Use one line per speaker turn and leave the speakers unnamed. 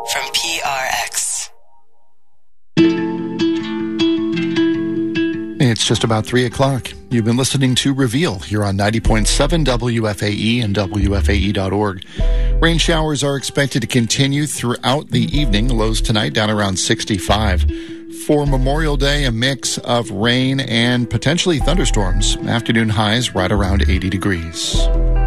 from PRX.
It's just about 3 o'clock. You've been listening to Reveal here on 90.7 WFAE and WFAE.org. Rain showers are expected to continue throughout the evening. Lows tonight down around 65. For Memorial Day, a mix of rain and potentially thunderstorms. Afternoon highs right around 80 degrees.